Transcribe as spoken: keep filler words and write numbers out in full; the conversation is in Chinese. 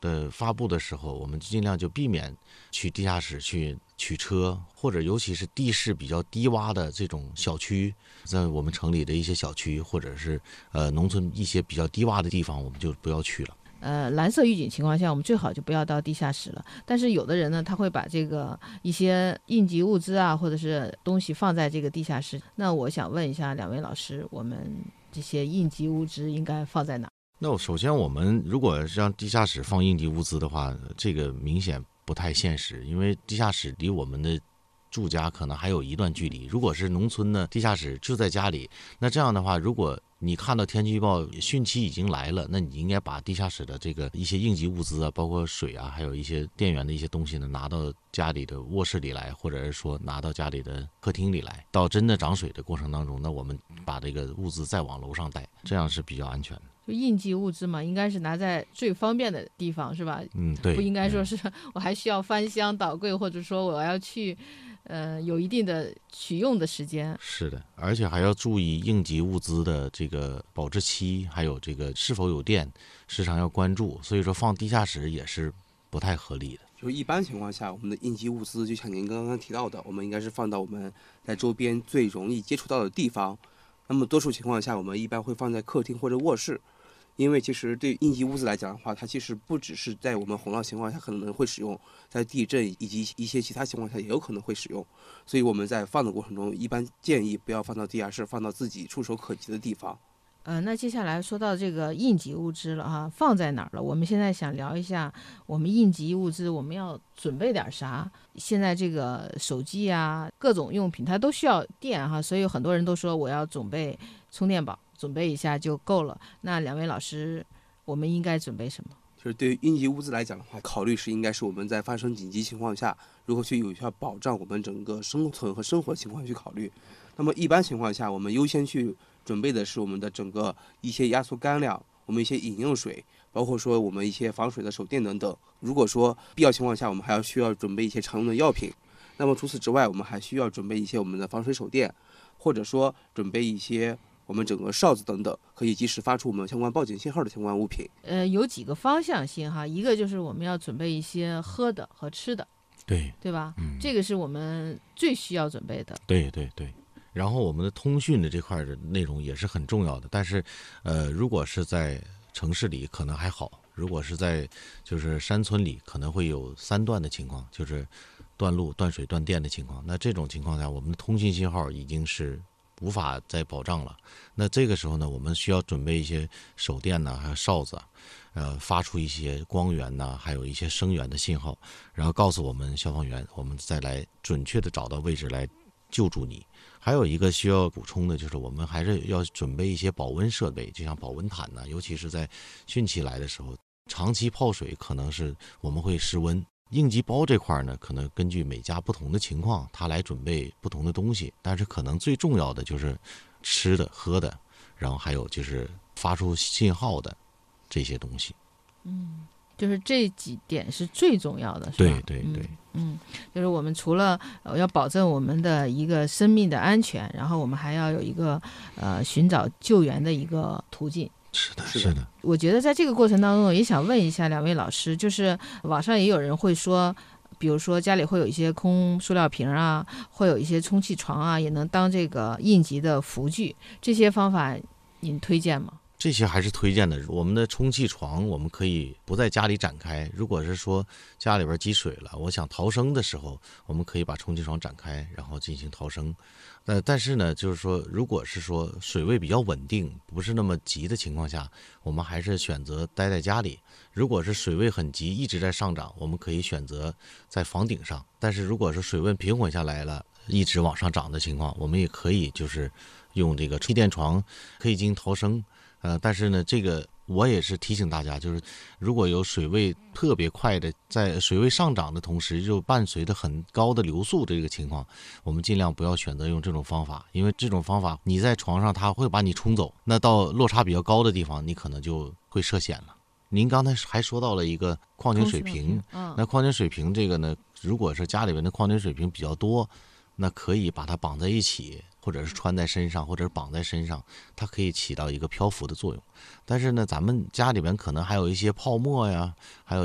的发布的时候，我们尽量就避免去地下室去取车，或者尤其是地势比较低洼的这种小区，在我们城里的一些小区，或者是呃农村一些比较低洼的地方，我们就不要去了。 呃，蓝色预警情况下，我们最好就不要到地下室了。但是有的人呢，他会把这个一些应急物资啊，或者是东西放在这个地下室。那我想问一下两位老师，我们这些应急物资应该放在哪？ 那首先，我们如果让地下室放应急物资的话，这个明显不太现实，因为地下室离我们的住家可能还有一段距离。如果是农村呢，地下室就在家里，那这样的话，如果你看到天气预报汛期已经来了，那你应该把地下室的这个一些应急物资啊，包括水啊，还有一些电源的一些东西呢，拿到家里的卧室里来，或者是说拿到家里的客厅里来。到真的涨水的过程当中，那我们把这个物资再往楼上带，这样是比较安全的。 就应急物资嘛，应该是拿在最方便的地方，是吧？ 嗯，对， 不应该说是我还需要翻箱倒柜，或者说我要去，呃，有一定的取用的时间。 是的，而且还要注意应急物资的这个保质期，还有这个是否有电，时常要关注。所以说放地下室也是不太合理的。 就是一般情况下，我们的应急物资就像您刚刚提到的，我们应该是放到我们在周边最容易接触到的地方。那么多数情况下，我们一般会放在客厅或者卧室。因为其实对应急物资来讲的话，它其实不只是在我们洪涝情况下可能会使用，在地震以及一些其他情况下也有可能会使用，所以我们在放的过程中，一般建议不要放到地下室，放到自己触手可及的地方。 呃，那接下来说到这个应急物资了哈，放在哪儿了？我们现在想聊一下，我们应急物资我们要准备点啥？现在这个手机啊，各种用品它都需要电哈，所以很多人都说我要准备充电宝。准备一下就够了。那两位老师，我们应该准备什么？ 就是对于应急物资来讲的话，考虑是应该是我们在发生紧急情况下，如何去有效保障我们整个生存和生活情况去考虑。那么一般情况下，我们优先去准备的是我们的整个一些压缩干粮，我们一些饮用水，包括说我们一些防水的手电等等。如果说必要情况下，我们还要需要准备一些常用的药品。那么除此之外，我们还需要准备一些我们的防水手电，或者说准备一些我们整个哨子等等，可以及时发出我们相关报警信号的相关物品。 呃，有几个方向性哈，一个就是我们要准备一些喝的和吃的， 对对吧？ 嗯， 这个是我们最需要准备的。 对对对。然后我们的通讯的这块的内容也是很重要的，但是，呃，如果是在城市里可能还好，如果是在就是山村里，可能会有三断的情况，就是断路、断水、断电的情况。那这种情况下，我们的通信信号已经是无法再保障了。那这个时候呢，我们需要准备一些手电呐、啊，还有哨子，呃，发出一些光源呐、啊，还有一些声源的信号，然后告诉我们消防员，我们再来准确的找到位置来救助你。还有一个需要补充的就是，我们还是要准备一些保温设备，就像保温毯呐，尤其是在汛期来的时候，长期泡水可能是我们会失温。应急包这块呢，可能根据每家不同的情况，它来准备不同的东西，但是可能最重要的就是吃的、喝的，然后还有就是发出信号的这些东西。 嗯，就是这几点是最重要的，是吧？ 对对对， 嗯，嗯就是我们除了、呃、要保证我们的一个生命的安全，然后我们还要有一个呃寻找救援的一个途径。 是的，是的。 我觉得在这个过程当中，也想问一下两位老师，就是网上也有人会说，比如说家里会有一些空塑料瓶啊，会有一些充气床啊，也能当这个应急的辅具，这些方法您推荐吗？ 这些还是推荐的。我们的充气床我们可以不在家里展开，如果是说家里边积水了，我想逃生的时候，我们可以把充气床展开，然后进行逃生。呃，但是呢，就是说，如果是说水位比较稳定，不是那么急的情况下，我们还是选择待在家里。如果是水位很急，一直在上涨，我们可以选择在房顶上。但是如果是水温平稳下来了，一直往上涨的情况，我们也可以就是用这个气垫床可以进行逃生。呃，但是呢，这个我也是提醒大家，就是如果有水位特别快的，在水位上涨的同时，就伴随着很高的流速这个情况，我们尽量不要选择用这种方法，因为这种方法你在床上它会把你冲走，那到落差比较高的地方，你可能就会涉险了。您刚才还说到了一个矿泉水瓶， 嗯、 那矿泉水瓶这个呢，如果是家里面的矿泉水瓶比较多，那可以把它绑在一起，或者是穿在身上，或者是绑在身上，它可以起到一个漂浮的作用。但是呢，咱们家里面可能还有一些泡沫呀，还有